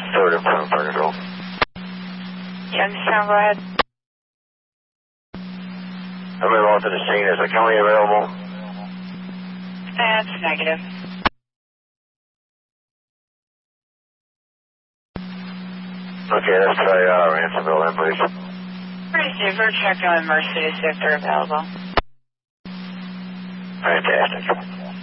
Stewart in front of Park Control. Youngstown, go ahead. I'm involved to the scene. Is the county available? That's negative. Okay, let's try Ransomville then, please. Receiver, check on Mercy to see if they're available. Fantastic.